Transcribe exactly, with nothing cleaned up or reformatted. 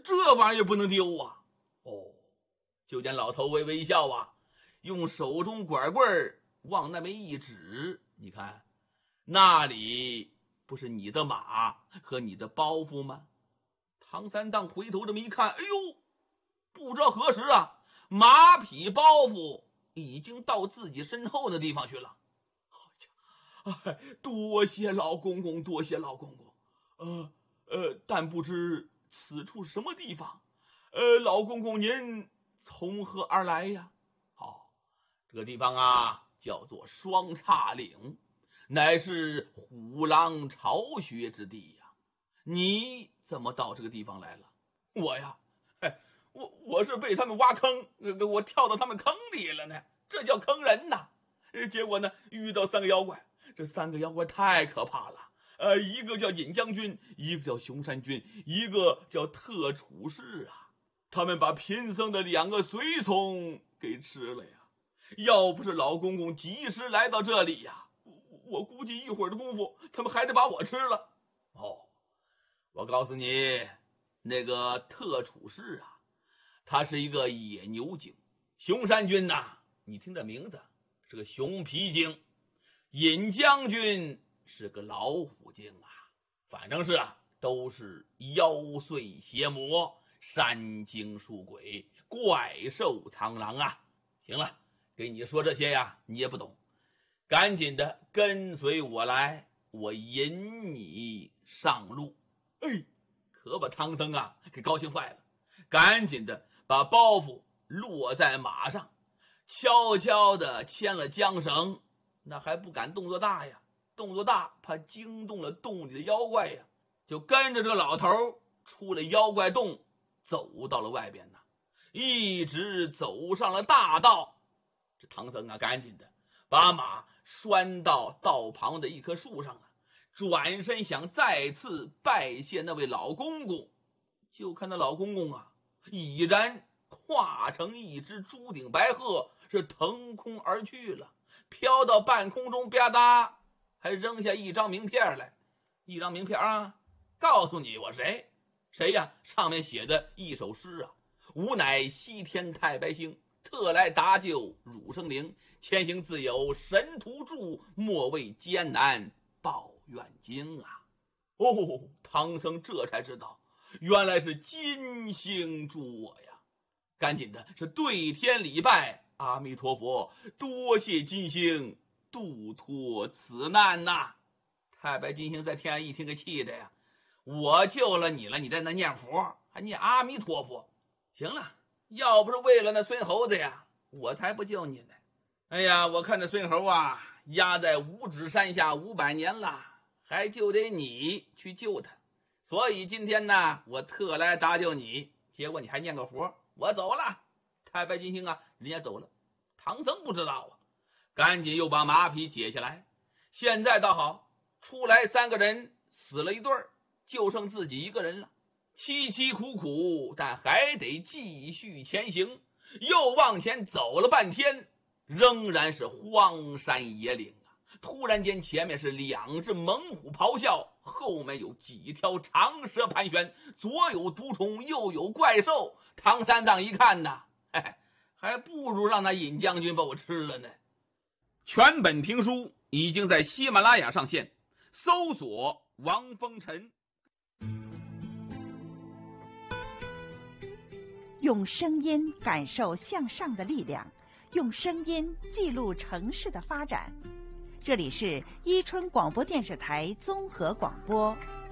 这玩意儿不能丢啊！哦，就见老头微微一笑啊，用手中拐棍往那边一指，你看，那里不是你的马和你的包袱吗？唐三藏回头这么一看，哎呦，不知道何时啊，马匹包袱已经到自己身后的地方去了。好家伙，哎，多谢老公公，多谢老公公。呃呃，但不知此处是什么地方？呃，老公公您从何而来呀？哦，这个地方啊，叫做双叉岭，乃是虎狼巢穴之地呀。你怎么到这个地方来了？我呀，哎，我我是被他们挖坑，我跳到他们坑里了呢，这叫坑人呐。结果呢，遇到三个妖怪，这三个妖怪太可怕了。呃，一个叫尹将军，一个叫熊山君，一个叫特处士啊。他们把贫僧的两个随从给吃了呀。要不是老公公及时来到这里呀，我估计一会儿的功夫，他们还得把我吃了。哦，我告诉你，那个特处士啊，他是一个野牛精。熊山君呐、啊，你听这名字是个熊皮精。尹将军是个老虎精啊，反正是啊，都是妖祟邪魔、山精树鬼、怪兽苍狼啊。行了，给你说这些呀，你也不懂，赶紧的跟随我来，我引你上路。哎，可把唐僧啊给高兴坏了，赶紧的把包袱落在马上，悄悄的牵了缰绳。那还不敢动作大呀，动作大怕惊动了洞里的妖怪呀，就跟着这个老头出了妖怪洞，走到了外边呢，一直走上了大道。这唐僧啊，赶紧的把马拴到道旁的一棵树上了，转身想再次拜谢那位老公公。就看那老公公啊，已然化成一只朱顶白鹤，是腾空而去了，飘到半空中，吧嗒，还扔下一张名片来。一张名片啊，告诉你我谁谁呀？上面写的一首诗啊：吾乃西天太白星，特来搭救汝生灵，前行自有神图助，莫为艰难报怨经啊。哦，唐僧这才知道，原来是金星助我呀！赶紧的是对天礼拜，阿弥陀佛，多谢金星度脱此难呐、啊！太白金星在天上一听，个气的呀，我救了你了，你在那念佛，还念阿弥陀佛？行了，要不是为了那孙猴子呀，我才不救你呢。哎呀，我看这孙猴啊，压在五指山下五百年了，还就得你去救他。所以今天呢，我特来搭救你，结果你还念个佛，我走了。太白金星啊，人家走了。唐僧不知道啊，赶紧又把马匹解下来。现在倒好，出来三个人死了一对儿，就剩自己一个人了。凄凄苦苦，但还得继续前行。又往前走了半天，仍然是荒山野岭啊！突然间，前面是两只猛虎咆哮，后面有几条长蛇盘旋，左有毒虫，右有怪兽。唐三藏一看呐，嘿嘿，还不如让那尹将军把我吃了呢。全本评书已经在喜马拉雅上线，搜索王风尘。 用声音感受向上的力量，用声音记录城市的发展。这里是伊春广播电视台综合广播。